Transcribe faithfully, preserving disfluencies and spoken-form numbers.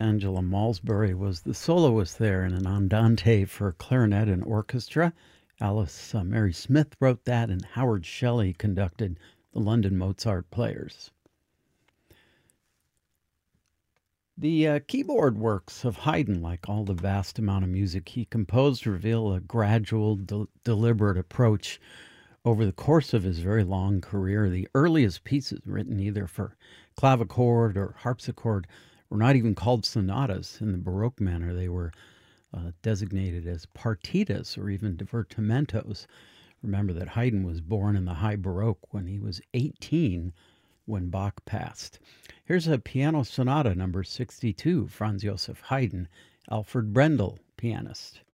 Angela Malsbury was the soloist there in an andante for clarinet and orchestra. Alice uh, Mary Smith wrote that, and Howard Shelley conducted the London Mozart Players. The uh, keyboard works of Haydn, like all the vast amount of music he composed, reveal a gradual, de- deliberate approach over the course of his very long career. The earliest pieces written either for clavichord or harpsichord were not even called sonatas in the Baroque manner. They were uh, designated as partitas or even divertimentos. Remember that Haydn was born in the High Baroque when he was eighteen when Bach passed. Here's a piano sonata number sixty-two, Franz Joseph Haydn, Alfred Brendel, pianist.